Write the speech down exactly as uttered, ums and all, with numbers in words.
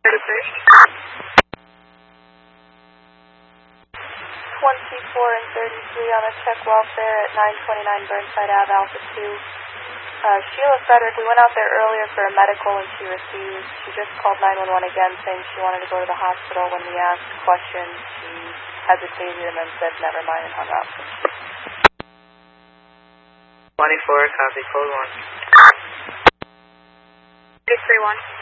thirty-three. twenty-four and thirty-three on a check welfare at nine twenty-nine Burnside Ave, Alpha two. Uh, Sheila Frederick, we went out there earlier for a medical and she refused. She just called nine one one again saying she wanted to go to the hospital. When we asked questions, she hesitated and then said never mind and hung up. twenty-four, copy, code one. three three one.